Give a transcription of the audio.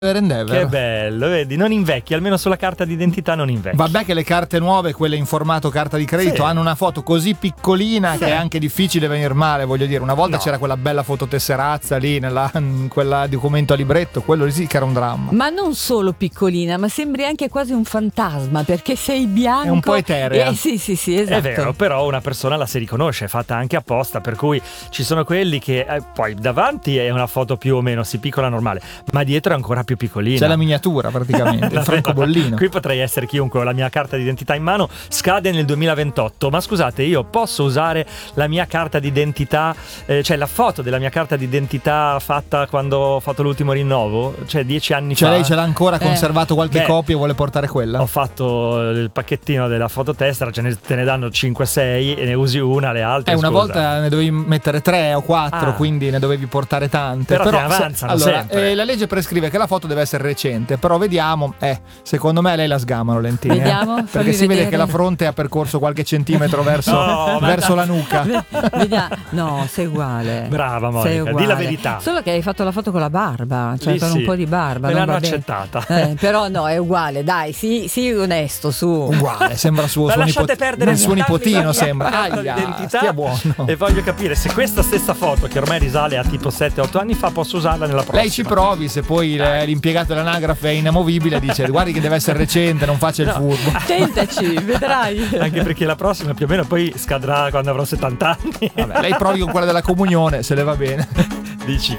Che bello, vedi, non invecchi, almeno sulla carta d'identità non invecchi. Vabbè che le carte nuove, quelle in formato carta di credito, hanno una foto così piccolina che è anche difficile venir male, voglio dire. Una volta c'era quella bella fototesserazza lì, in quella documento a libretto, quello lì sì che era un dramma. Ma non solo piccolina, ma sembri anche quasi un fantasma, perché sei bianco. È un po' eterea. Sì, esatto. È vero, però una persona la si riconosce, è fatta anche apposta, per cui ci sono quelli che poi davanti è una foto più o meno, si piccola normale, ma dietro è ancora più piccolina. C'è la miniatura praticamente, il francobollino. Qui potrei essere chiunque, la mia carta d'identità in mano scade nel 2028, ma scusate, io posso usare la mia carta d'identità, cioè la foto della mia carta d'identità fatta quando ho fatto l'ultimo rinnovo, cioè 10 anni fa. Cioè lei ce l'ha ancora conservato qualche copia e vuole portare quella? Ho fatto il pacchettino della fototessera, te ne danno 5-6 e ne usi una, le altre una volta ne dovevi mettere 3 o 4, quindi ne dovevi portare tante. Però avanzano allora, sempre. La legge prescrive che la foto deve essere recente, però vediamo, secondo me lei la sgamano Lentini. Vediamo, perché si vede che la fronte ha percorso qualche centimetro verso la nuca. Vediamo. No, sei uguale. Brava Monica, di la verità. Solo che hai fatto la foto con la barba, cioè con un po' di barba. Me l'hanno accettata. Però no, è uguale, dai, sii onesto, su. Uguale, sembra suo nipotino, sembra. Stia buono. E voglio capire se questa stessa foto, che ormai risale a tipo 7-8 anni fa, posso usarla nella prossima. Lei ci provi, se poi l'impiegato dell'anagrafe è inamovibile, dice guardi che deve essere recente, non faccia il furbo. Tentaci, vedrai. Anche perché la prossima più o meno poi scadrà quando avrò 70 anni. Vabbè, lei provi con quella della comunione, se le va bene. Dici